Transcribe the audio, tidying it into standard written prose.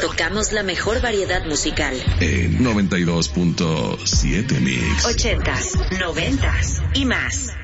tocamos la mejor variedad musical. En 92.7 Mix. 80s, 90s y más.